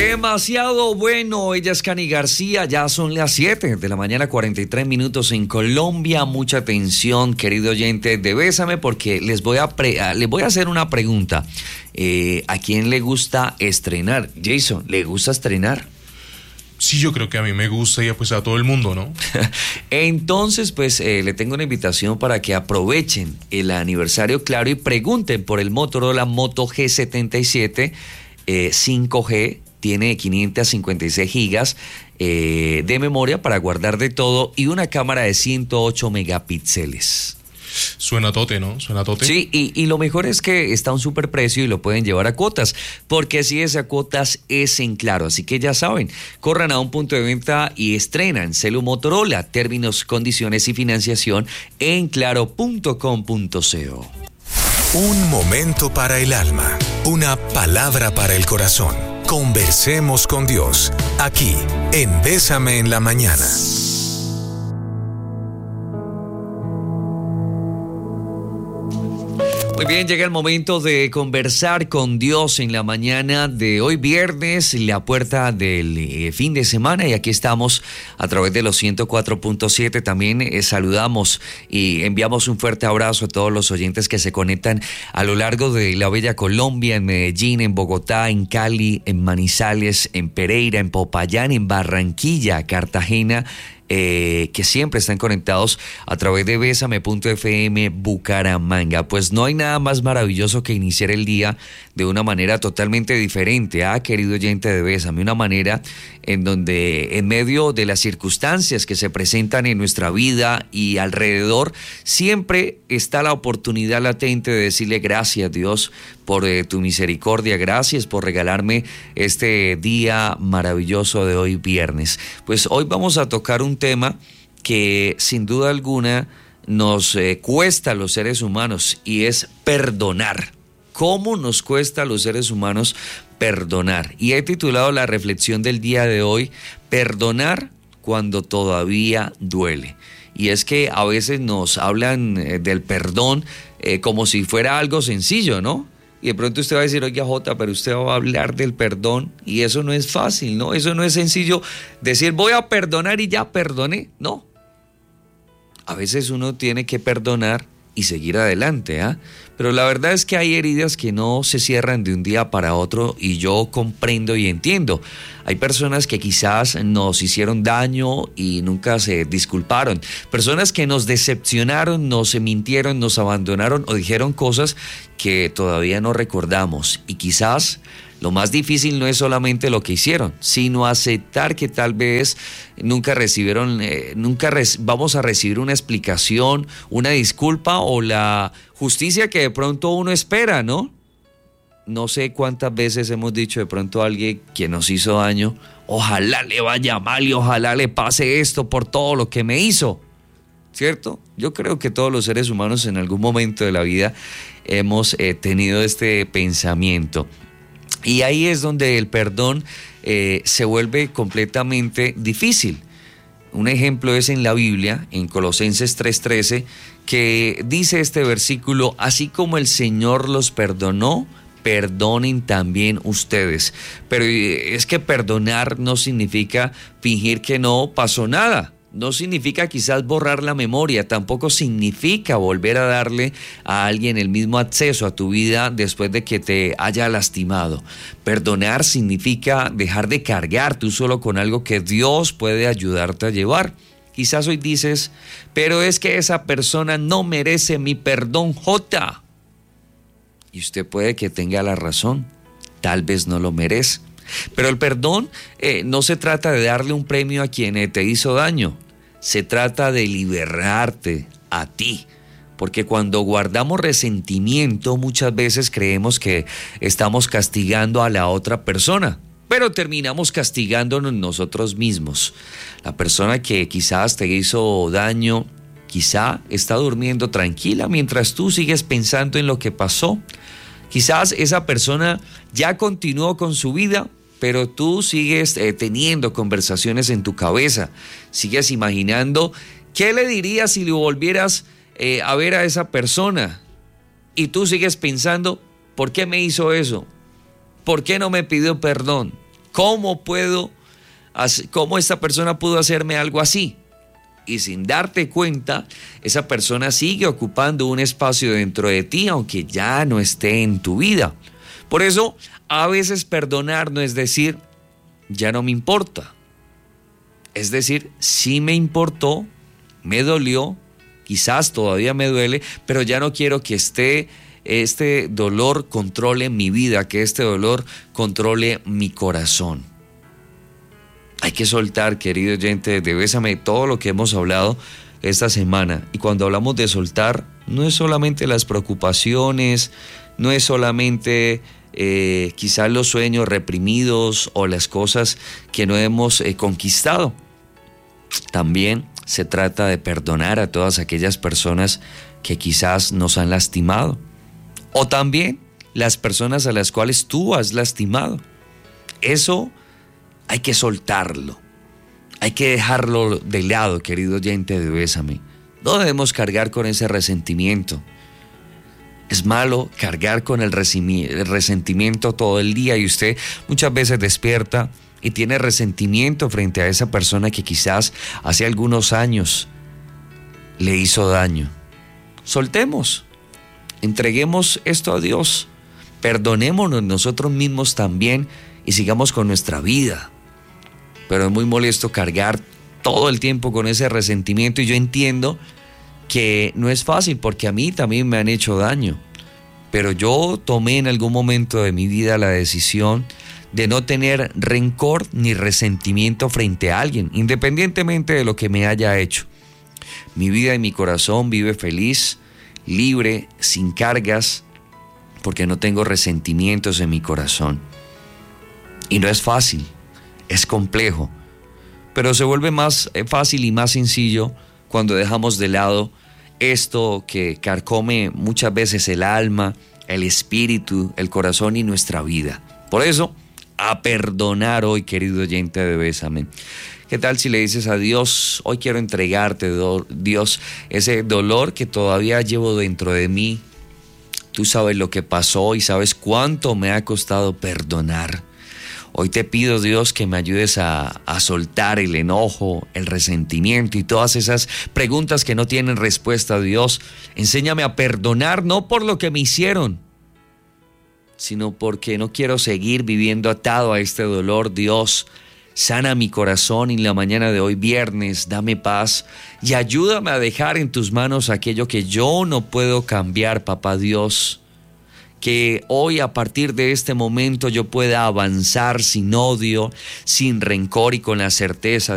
Demasiado bueno, ella es Cani García, ya son las 7 de la mañana, 43 minutos en Colombia. Mucha atención, querido oyente de Bésame, porque les voy a hacer una pregunta. ¿A quién le gusta estrenar? Jason, ¿le gusta estrenar? Sí, yo creo que a mí me gusta y pues a todo el mundo, ¿no? Entonces, pues le tengo una invitación para que aprovechen el aniversario, claro, y pregunten por el Motorola Moto G77 5G. Tiene 556 gigas de memoria para guardar de todo y una cámara de 108 megapíxeles. Suena tote, ¿no? Suena tote. Sí, y lo mejor es que está a un super precio y lo pueden llevar a cuotas, porque si es a cuotas es en Claro. Así que ya saben, corran a un punto de venta y estrenan celu Motorola. Términos, condiciones y financiación en claro.com.co. Un momento para el alma, una palabra para el corazón. Conversemos con Dios, aquí en Bésame en la Mañana. Muy bien, llega el momento de conversar con Dios en la mañana de hoy viernes, la puerta del fin de semana, y aquí estamos a través de los 104.7. También saludamos y enviamos un fuerte abrazo a todos los oyentes que se conectan a lo largo de la bella Colombia, en Medellín, en Bogotá, en Cali, en Manizales, en Pereira, en Popayán, en Barranquilla, Cartagena, que siempre están conectados a través de Bésame.fm Bucaramanga. Pues no hay nada más maravilloso que iniciar el día de una manera totalmente diferente, querido oyente de Bésame, una manera en donde en medio de las circunstancias que se presentan en nuestra vida y alrededor, siempre está la oportunidad latente de decirle gracias, Dios, por tu misericordia, gracias por regalarme este día maravilloso de hoy viernes. Pues hoy vamos a tocar un tema que sin duda alguna nos cuesta a los seres humanos, y es perdonar. ¿Cómo nos cuesta a los seres humanos perdonar? Y he titulado la reflexión del día de hoy, perdonar cuando todavía duele. Y es que a veces nos hablan del perdón como si fuera algo sencillo, ¿no? Y de pronto usted va a decir, oiga Jota, pero usted va a hablar del perdón, y eso no es fácil, ¿no? Eso no es sencillo decir voy a perdonar y ya perdoné, no. A veces uno tiene que perdonar y seguir adelante, Pero la verdad es que hay heridas que no se cierran de un día para otro, y yo comprendo y entiendo. Hay personas que quizás nos hicieron daño y nunca se disculparon. Personas que nos decepcionaron, nos mintieron, nos abandonaron o dijeron cosas que todavía no recordamos. Y quizás lo más difícil no es solamente lo que hicieron, sino aceptar que tal vez nunca vamos a recibir una explicación, una disculpa o la justicia que de pronto uno espera, ¿no? No sé cuántas veces hemos dicho de pronto a alguien que nos hizo daño, ojalá le vaya mal y ojalá le pase esto por todo lo que me hizo, ¿cierto? Yo creo que todos los seres humanos en algún momento de la vida hemos tenido este pensamiento. Y ahí es donde el perdón se vuelve completamente difícil. Un ejemplo es en la Biblia, en Colosenses 3:13, que dice este versículo, así como el Señor los perdonó, perdonen también ustedes. Pero es que perdonar no significa fingir que no pasó nada. No significa quizás borrar la memoria, tampoco significa volver a darle a alguien el mismo acceso a tu vida después de que te haya lastimado. Perdonar significa dejar de cargar tú solo con algo que Dios puede ayudarte a llevar. Quizás hoy dices, pero es que esa persona no merece mi perdón, Jota. Y usted puede que tenga la razón, tal vez no lo merece. Pero el perdón no se trata de darle un premio a quien te hizo daño, se trata de liberarte a ti, porque cuando guardamos resentimiento muchas veces creemos que estamos castigando a la otra persona, pero terminamos castigándonos nosotros mismos. La persona que quizás te hizo daño, quizá está durmiendo tranquila mientras tú sigues pensando en lo que pasó. Quizás esa persona ya continuó con su vida, pero tú sigues teniendo conversaciones en tu cabeza, sigues imaginando qué le dirías si le volvieras a ver a esa persona, y tú sigues pensando, ¿por qué me hizo eso? ¿Por qué no me pidió perdón? ¿Cómo esta persona pudo hacerme algo así? Y sin darte cuenta, esa persona sigue ocupando un espacio dentro de ti, aunque ya no esté en tu vida. Por eso, a veces perdonar no es decir, ya no me importa. Es decir, sí me importó, me dolió, quizás todavía me duele, pero ya no quiero que este dolor controle mi vida, que este dolor controle mi corazón. Hay que soltar, querido oyente de Bésame, todo lo que hemos hablado esta semana. Y cuando hablamos de soltar, no es solamente las preocupaciones, no es solamente quizás los sueños reprimidos o las cosas que no hemos conquistado. También se trata de perdonar a todas aquellas personas que quizás nos han lastimado. O también las personas a las cuales tú has lastimado. Eso hay que soltarlo. Hay que dejarlo de lado, querido oyente de Bésame. No debemos cargar con ese resentimiento. Es malo cargar con el resentimiento todo el día y usted muchas veces despierta y tiene resentimiento frente a esa persona que quizás hace algunos años le hizo daño. Soltemos, entreguemos esto a Dios, perdonémonos nosotros mismos también y sigamos con nuestra vida. Pero es muy molesto cargar todo el tiempo con ese resentimiento y yo entiendo que no es fácil porque a mí también me han hecho daño, pero yo tomé en algún momento de mi vida la decisión de no tener rencor ni resentimiento frente a alguien, independientemente de lo que me haya hecho. Mi vida y mi corazón vive feliz, libre, sin cargas, porque no tengo resentimientos en mi corazón. Y no es fácil, es complejo, pero se vuelve más fácil y más sencillo cuando dejamos de lado esto que carcome muchas veces el alma, el espíritu, el corazón y nuestra vida. Por eso, a perdonar hoy, querido oyente de Bésame. ¿Qué tal si le dices a Dios, hoy quiero entregarte, Dios, ese dolor que todavía llevo dentro de mí? Tú sabes lo que pasó y sabes cuánto me ha costado perdonar. Hoy te pido, Dios, que me ayudes a soltar el enojo, el resentimiento y todas esas preguntas que no tienen respuesta, Dios. Enséñame a perdonar, no por lo que me hicieron, sino porque no quiero seguir viviendo atado a este dolor, Dios. Sana mi corazón en la mañana de hoy, viernes, dame paz y ayúdame a dejar en tus manos aquello que yo no puedo cambiar, papá Dios. Que hoy a partir de este momento yo pueda avanzar sin odio, sin rencor y con la certeza,